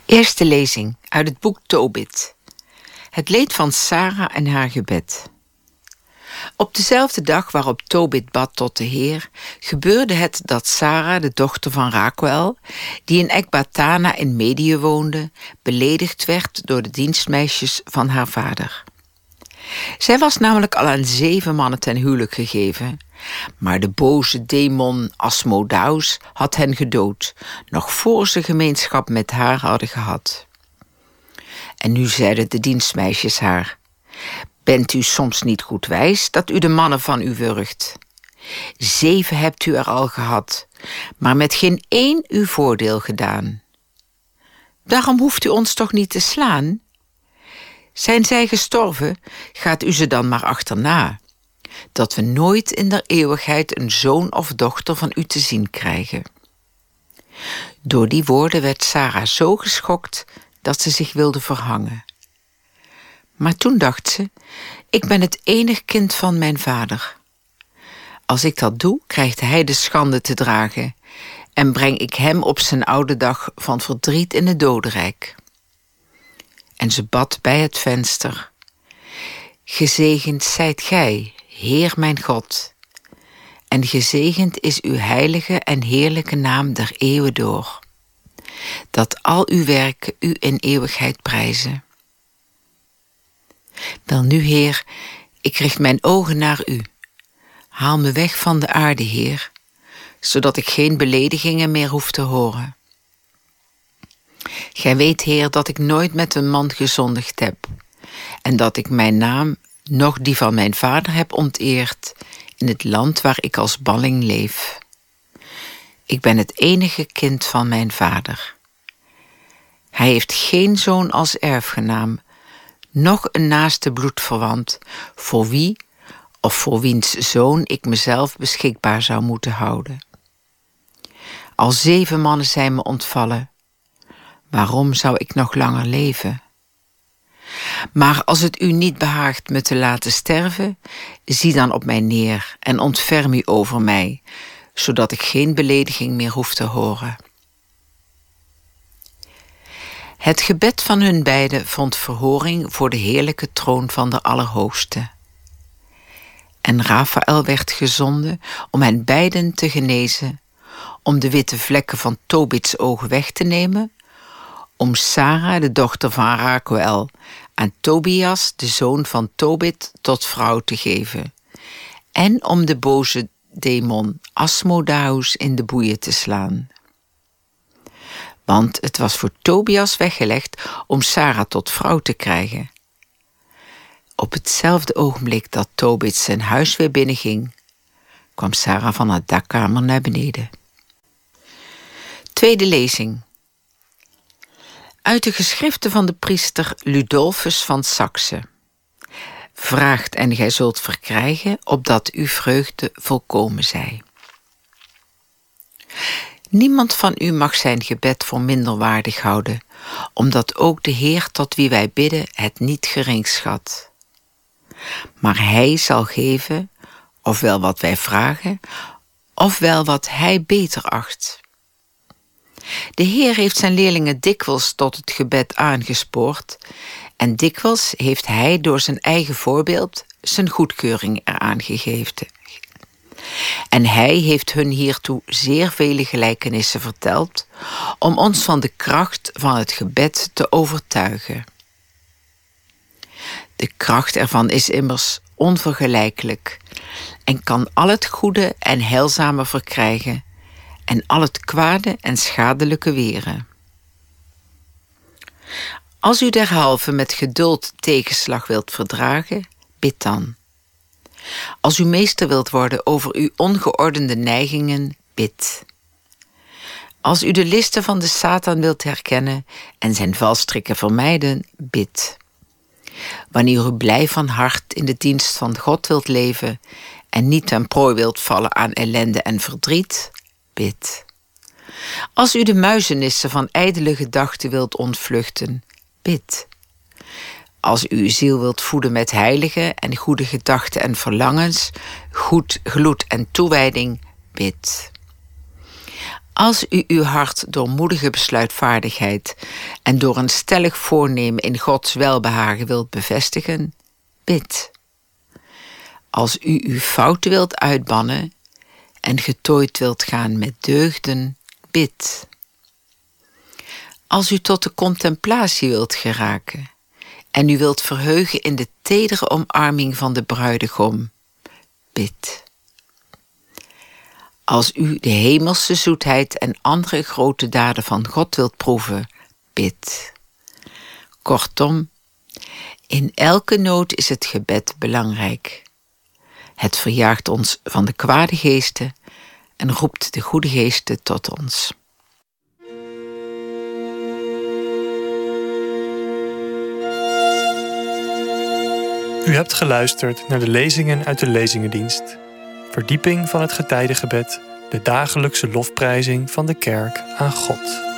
Eerste lezing uit het boek Tobit. Het leed van Sara en haar gebed. Op dezelfde dag waarop Tobit bad tot de Heer, gebeurde het dat Sara, de dochter van Raguel, die in Ekbatana in Medië woonde, beledigd werd door de dienstmeisjes van haar vader. Zij was namelijk al aan 7 mannen ten huwelijk gegeven, maar de boze demon Asmodaus had hen gedood, nog voor ze gemeenschap met haar hadden gehad. En nu zeiden de dienstmeisjes haar: bent u soms niet goed wijs dat u de mannen van u wurgt? 7 hebt u er al gehad, maar met geen 1 uw voordeel gedaan. Daarom hoeft u ons toch niet te slaan? Zijn zij gestorven, gaat u ze dan maar achterna, dat we nooit in der eeuwigheid een zoon of dochter van u te zien krijgen. Door die woorden werd Sara zo geschokt dat ze zich wilde verhangen. Maar toen dacht ze: ik ben het enig kind van mijn vader. Als ik dat doe, krijgt hij de schande te dragen en breng ik hem op zijn oude dag van verdriet in het dodenrijk. En ze bad bij het venster: gezegend zijt gij, Heer mijn God, en gezegend is uw heilige en heerlijke naam der eeuwen door, dat al uw werken u in eeuwigheid prijzen. Welnu, Heer, ik richt mijn ogen naar u. Haal me weg van de aarde, Heer, zodat ik geen beledigingen meer hoef te horen. Gij weet, Heer, dat ik nooit met een man gezondigd heb en dat ik mijn naam, noch die van mijn vader heb onteerd in het land waar ik als balling leef. Ik ben het enige kind van mijn vader. Hij heeft geen zoon als erfgenaam, noch een naaste bloedverwant, voor wie of voor wiens zoon ik mezelf beschikbaar zou moeten houden. Al 7 mannen zijn me ontvallen. Waarom zou ik nog langer leven? Maar als het u niet behaagt me te laten sterven, zie dan op mij neer en ontferm u over mij, zodat ik geen belediging meer hoef te horen. Het gebed van hun beiden vond verhoring voor de heerlijke troon van de Allerhoogste. En Rafaël werd gezonden om hen beiden te genezen, om de witte vlekken van Tobits ogen weg te nemen, om Sara, de dochter van Raguel, aan Tobias, de zoon van Tobit, tot vrouw te geven, en om de boze demon Asmodaus in de boeien te slaan. Want het was voor Tobias weggelegd om Sara tot vrouw te krijgen. Op hetzelfde ogenblik dat Tobit zijn huis weer binnenging, kwam Sara van haar dakkamer naar beneden. Tweede lezing. Uit de geschriften van de priester Ludolfus van Saxe. Vraagt en gij zult verkrijgen, opdat uw vreugde volkomen zij. Niemand van u mag zijn gebed voor minderwaardig houden, omdat ook de Heer tot wie wij bidden het niet gering schat. Maar hij zal geven, ofwel wat wij vragen, ofwel wat hij beter acht. De Heer heeft zijn leerlingen dikwijls tot het gebed aangespoord, en dikwijls heeft hij door zijn eigen voorbeeld zijn goedkeuring eraan gegeven. En hij heeft hun hiertoe zeer vele gelijkenissen verteld, om ons van de kracht van het gebed te overtuigen. De kracht ervan is immers onvergelijkelijk en kan al het goede en heilzame verkrijgen en al het kwade en schadelijke weren. Als u derhalve met geduld tegenslag wilt verdragen, bid dan. Als u meester wilt worden over uw ongeordende neigingen, bid. Als u de listen van de Satan wilt herkennen en zijn valstrikken vermijden, bid. Wanneer u blij van hart in de dienst van God wilt leven en niet ten prooi wilt vallen aan ellende en verdriet, bid. Als u de muizenissen van ijdele gedachten wilt ontvluchten, bid. Als u uw ziel wilt voeden met heilige en goede gedachten en verlangens, goed gloed en toewijding, bid. Als u uw hart door moedige besluitvaardigheid en door een stellig voornemen in Gods welbehagen wilt bevestigen, bid. Als u uw fouten wilt uitbannen en getooid wilt gaan met deugden, bid. Als u tot de contemplatie wilt geraken en u wilt verheugen in de tedere omarming van de bruidegom, bid. Als u de hemelse zoetheid en andere grote daden van God wilt proeven, bid. Kortom, in elke nood is het gebed belangrijk. Het verjaagt ons van de kwade geesten en roept de goede geesten tot ons. U hebt geluisterd naar de lezingen uit de Lezingendienst. Verdieping van het getijdengebed, de dagelijkse lofprijzing van de kerk aan God.